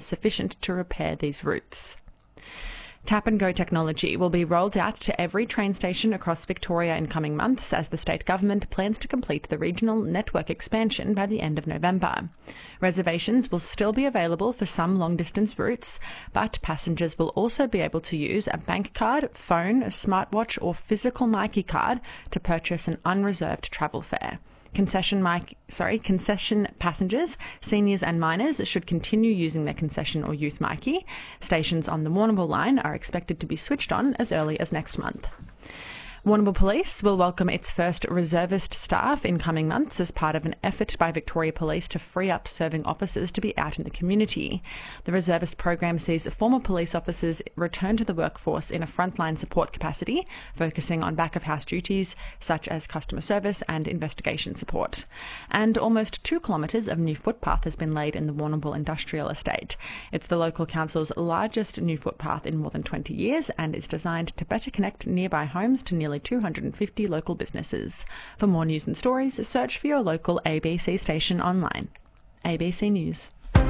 sufficient to repair these routes. Tap and Go technology will be rolled out to every train station across Victoria in coming months as the state government plans to complete the regional network expansion by the end of November. Reservations will still be available for some long-distance routes, but passengers will also be able to use a bank card, phone, a smartwatch or physical Myki card to purchase an unreserved travel fare. Concession passengers, seniors and minors should continue using their concession or youth Myki. Stations on the Warrnambool line are expected to be switched on as early as next month. Warrnambool Police will welcome its first reservist staff in coming months as part of an effort by Victoria Police to free up serving officers to be out in the community. The reservist program sees former police officers return to the workforce in a frontline support capacity, focusing on back-of-house duties such as customer service and investigation support. And almost 2 kilometres of new footpath has been laid in the Warrnambool Industrial Estate. It's the local council's largest new footpath in more than 20 years and is designed to better connect nearby homes to nearly 250 local businesses. For more news and stories, search for your local ABC station online. ABC News.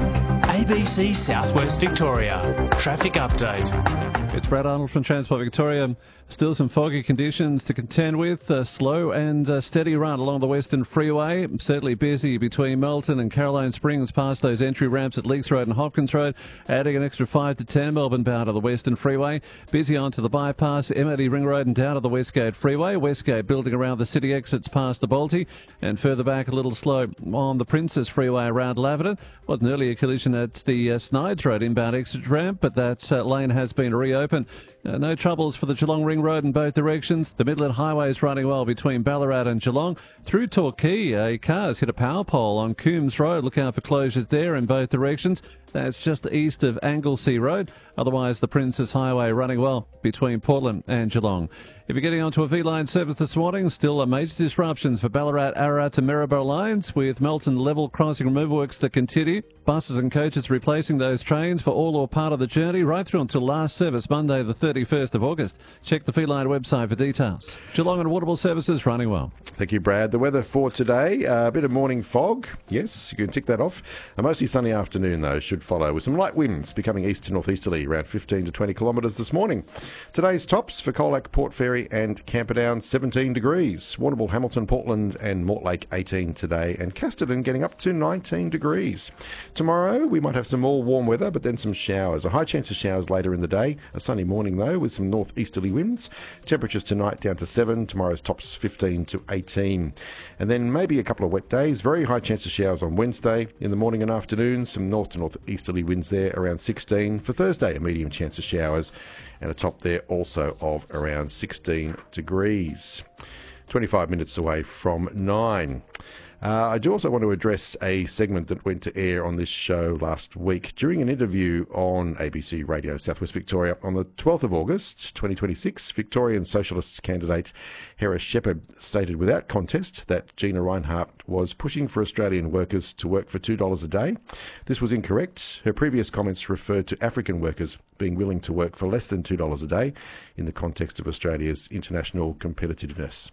ABC South West Victoria. Traffic update. It's Brad Arnold from Transport Victoria. Still some foggy conditions to contend with. A slow and steady run along the Western Freeway. Certainly busy between Melton and Caroline Springs past those entry ramps at Leakes Road and Hopkins Road. Adding an extra 5 to 10 Melbourne bound to the Western Freeway. Busy onto the bypass, MOD Ring Road and down to the Westgate Freeway. Westgate building around the city exits past the Balti. And further back a little slow on the Princess Freeway around Laverton. Was an earlier collision at the Snides Road inbound exit ramp, but that lane has been reopened. No troubles for the Geelong Ring Road in both directions. The Midland Highway is running well between Ballarat and Geelong. Through Torquay, a car has hit a power pole on Coombs Road. Look out for closures there in both directions. That's just east of Anglesea Road. Otherwise, the Princess Highway running well between Portland and Geelong. If you're getting onto a V-line service this morning, still major disruptions for Ballarat, Ararat to Maryborough lines with Melton level crossing removal works that continue. Buses and coaches replacing those trains for all or part of the journey right through until last service Monday the 31st of August. Check the V-line website for details. Geelong and Warrnambool services running well. Thank you, Brad. The weather for today, a bit of morning fog. Yes, you can tick that off. A mostly sunny afternoon, though, should follow with some light winds becoming east to northeasterly around 15 to 20 kilometres this morning. Today's tops for Colac, Port Fairy and Camperdown, 17 degrees. Warrnambool, Hamilton, Portland and Mortlake, 18 today. And Casterton getting up to 19 degrees. Tomorrow, we might have some more warm weather, but then some showers. A high chance of showers later in the day. A sunny morning, though, with some northeasterly winds. Temperatures tonight down to 7. Tomorrow's tops 15 to 18. And then maybe a couple of wet days. Very high chance of showers on Wednesday in the morning and afternoon. Some north to northeasterly winds there around 16. For Thursday, a medium chance of showers and a top there also of around 16 degrees. 25 minutes away from 9. I do also want to address a segment that went to air on this show last week during an interview on ABC Radio South West Victoria on the 12th of August 2026. Victorian Socialists candidate Hera Shepherd stated without contest that Gina Rinehart was pushing for Australian workers to work for $2 a day. This was incorrect. Her previous comments referred to African workers being willing to work for less than $2 a day in the context of Australia's international competitiveness.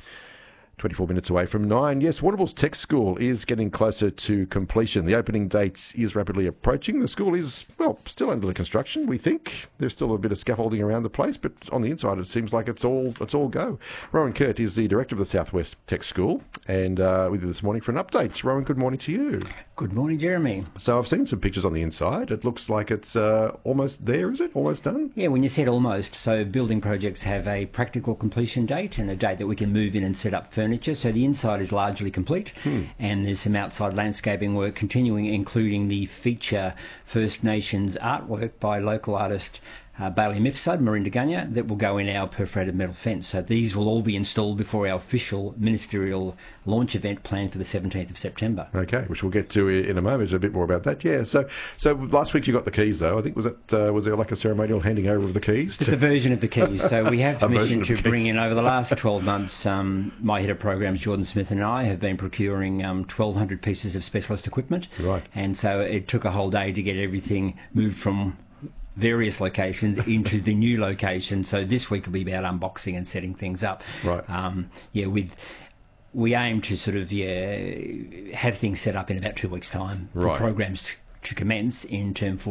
24 minutes away from 9. Yes, Warrnambool's Tech School is getting closer to completion. The opening date is rapidly approaching. The school is, well, still under construction, we think. There's still a bit of scaffolding around the place, but on the inside it seems like it's all go. Rowan Kurt is the director of the Southwest Tech School and with you this morning for an update. Rowan, good morning to you. Good morning, Jeremy. So I've seen some pictures on the inside. It looks like it's almost there, is it? Almost done? Yeah, when you said almost, so building projects have a practical completion date and a date that we can move in and set up furniture. So the inside is largely complete and there's some outside landscaping work continuing, including the feature First Nations artwork by local artist Bailey Mifsud, Marinda Gunya, that will go in our perforated metal fence. So these will all be installed before our official ministerial launch event planned for the 17th of September. Okay, which we'll get to in a moment, a bit more about that. Yeah, so last week you got the keys, though. I think, was there like a ceremonial handing over of the keys? It's a version of the keys. So we have permission to bring in, over the last 12 months, my head of programs, Jordan Smith, and I have been procuring 1,200 pieces of specialist equipment. Right. And so it took a whole day to get everything moved from various locations into the new location. So this week will be about unboxing and setting things up. Right. We aim to sort of have things set up in about 2 weeks' time for programs to commence in term 4.